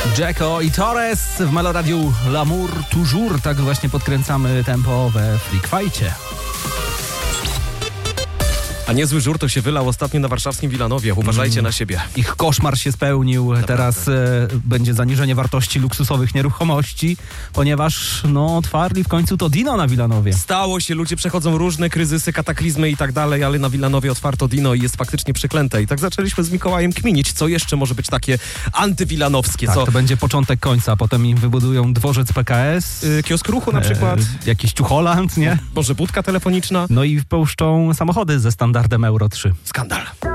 Dzeko i Torres w Meloradiu L'amour toujours. Tak właśnie podkręcamy tempo we Freak Fight'cie. A niezły żur to się wylał ostatnio na warszawskim Wilanowie. Uważajcie na siebie. Ich koszmar się spełnił. Naprawdę. Teraz będzie zaniżenie wartości luksusowych nieruchomości, ponieważ otwarli w końcu to Dino na Wilanowie. Stało się, ludzie przechodzą różne kryzysy, kataklizmy i tak dalej, ale na Wilanowie otwarto Dino i jest faktycznie przeklęte. I tak zaczęliśmy z Mikołajem kminić, co jeszcze może być takie antywilanowskie. Tak, to będzie początek końca. Potem im wybudują dworzec PKS. Kiosk ruchu na przykład. Jakiś Ciucholand, nie? Może budka telefoniczna. No i wpuszczą samochody ze standardem Euro 3. Skandal.